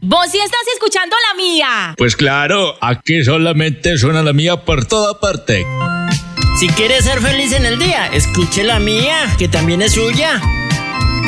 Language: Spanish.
Vos sí estás escuchando la mía. Pues claro, aquí solamente suena la mía por toda parte. Si quieres ser feliz en el día, escuche la mía, que también es suya.